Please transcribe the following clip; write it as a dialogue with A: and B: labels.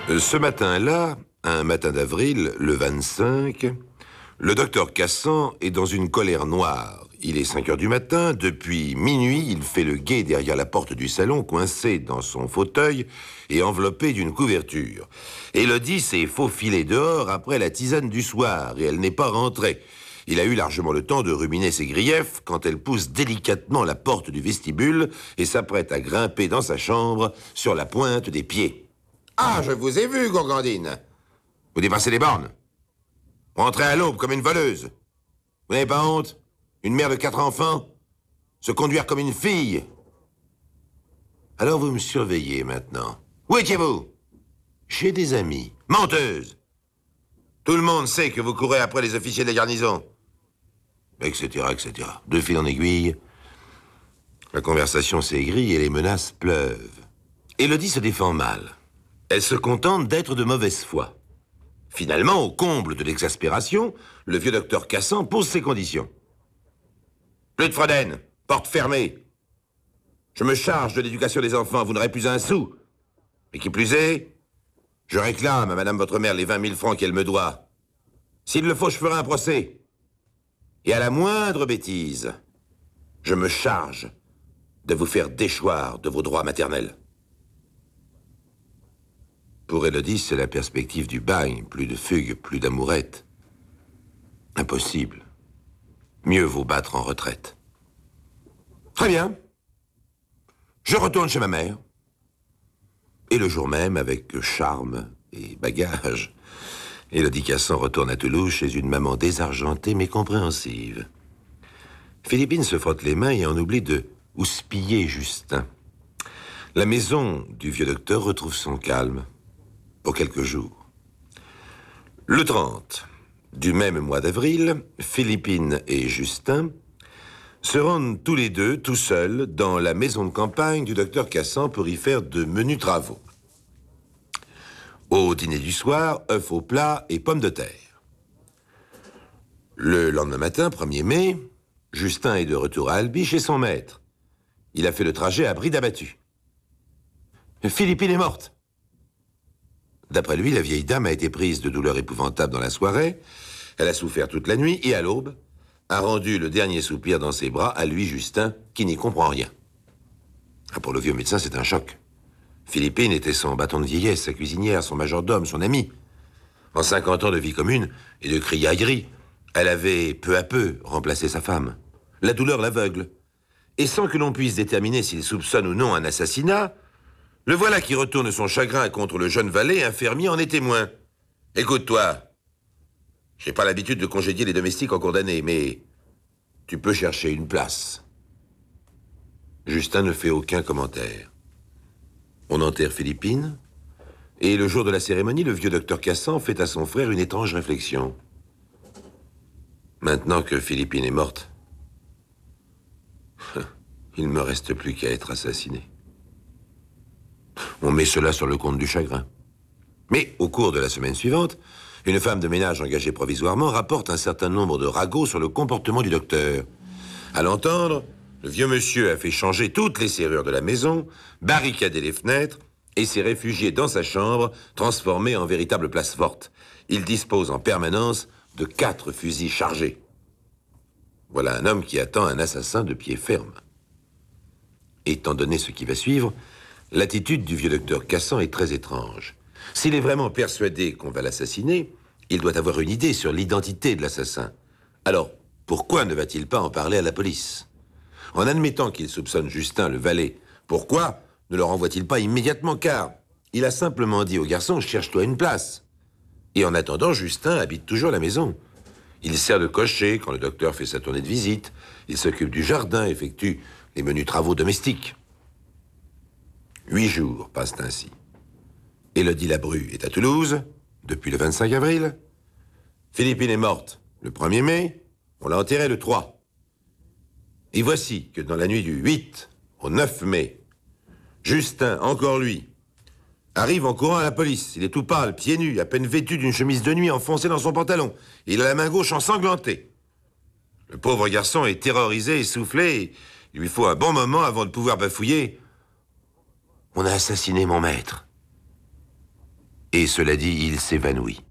A: Ce matin-là, un matin d'avril, le 25, le docteur Cassan est dans une colère noire. Il est 5 heures du matin, depuis minuit, il fait le guet derrière la porte du salon, coincé dans son fauteuil et enveloppé d'une couverture. Élodie s'est faufilée dehors après la tisane du soir et elle n'est pas rentrée. Il a eu largement le temps de ruminer ses griefs quand elle pousse délicatement la porte du vestibule et s'apprête à grimper dans sa chambre sur la pointe des pieds. « Ah, je vous ai vu, Gourgandine. Vous dépassez les bornes. Rentrez à l'aube comme une voleuse. Vous n'avez pas honte? Une mère de 4 enfants? Se conduire comme une fille? Alors vous me surveillez maintenant. Où étiez-vous? Chez des amis. Menteuse! Tout le monde sait que vous courez après les officiers de la garnison. Etc., etc. De fil en aiguille, la conversation s'aigrit et les menaces pleuvent. Élodie se défend mal. Elle se contente d'être de mauvaise foi. Finalement, au comble de l'exaspération, le vieux docteur Cassan pose ses conditions. Plus de Froden, porte fermée. Je me charge de l'éducation des enfants, vous n'aurez plus un sou. Et qui plus est, je réclame à madame votre mère les 20 000 francs qu'elle me doit. S'il le faut, je ferai un procès. Et à la moindre bêtise, je me charge de vous faire déchoir de vos droits maternels. Pour Élodie, c'est la perspective du bagne, plus de fugue, plus d'amourette. Impossible. Mieux vaut battre en retraite. Très bien. Je retourne chez ma mère. Et le jour même, avec charme et bagage, Élodie Cassan retourne à Toulouse chez une maman désargentée mais compréhensive. Philippine se frotte les mains et en oublie de houspiller Justin. La maison du vieux docteur retrouve son calme pour quelques jours. Le 30 du même mois d'avril, Philippine et Justin se rendent tous les deux, tout seuls, dans la maison de campagne du docteur Cassan pour y faire de menus travaux. Au dîner du soir, œufs au plat et pommes de terre. Le lendemain matin, 1er mai, Justin est de retour à Albi chez son maître. Il a fait le trajet à bride abattue. Philippine est morte. D'après lui, la vieille dame a été prise de douleurs épouvantables dans la soirée. Elle a souffert toute la nuit et à l'aube, a rendu le dernier soupir dans ses bras à lui, Justin, qui n'y comprend rien. Ah, pour le vieux médecin, c'est un choc. Philippine était son bâton de vieillesse, sa cuisinière, son majordome, son ami. En 50 ans de vie commune et de criaillerie, elle avait peu à peu remplacé sa femme. La douleur l'aveugle. Et sans que l'on puisse déterminer s'il soupçonne ou non un assassinat, le voilà qui retourne son chagrin contre le jeune valet, un fermier en est témoin. Écoute-toi, j'ai pas l'habitude de congédier les domestiques en cours d'année, mais tu peux chercher une place. Justin ne fait aucun commentaire. On enterre Philippine, et le jour de la cérémonie, le vieux docteur Cassan fait à son frère une étrange réflexion. Maintenant que Philippine est morte, il ne me reste plus qu'à être assassiné. On met cela sur le compte du chagrin. Mais au cours de la semaine suivante, une femme de ménage engagée provisoirement rapporte un certain nombre de ragots sur le comportement du docteur. À l'entendre, le vieux monsieur a fait changer toutes les serrures de la maison, barricadé les fenêtres et s'est réfugié dans sa chambre, transformée en véritable place forte. Il dispose en permanence de 4 fusils chargés. Voilà un homme qui attend un assassin de pied ferme. Étant donné ce qui va suivre, l'attitude du vieux docteur Cassan est très étrange. S'il est vraiment persuadé qu'on va l'assassiner, il doit avoir une idée sur l'identité de l'assassin. Alors, pourquoi ne va-t-il pas en parler à la police? En admettant qu'il soupçonne Justin, le valet, pourquoi ne le renvoie-t-il pas immédiatement? Car il a simplement dit au garçon « cherche-toi une place ». Et en attendant, Justin habite toujours la maison. Il sert de cocher quand le docteur fait sa tournée de visite. Il s'occupe du jardin, effectue les menus travaux domestiques. 8 jours passent ainsi. Élodie Labru est à Toulouse, depuis le 25 avril. Philippine est morte le 1er mai. On l'a enterrée le 3. Et voici que dans la nuit du 8 au 9 mai, Justin, encore lui, arrive en courant à la police. Il est tout pâle, pieds nus, à peine vêtu d'une chemise de nuit enfoncée dans son pantalon. Il a la main gauche ensanglantée. Le pauvre garçon est terrorisé, essoufflé. Il lui faut un bon moment avant de pouvoir bafouiller. On a assassiné mon maître. Et cela dit, il s'évanouit.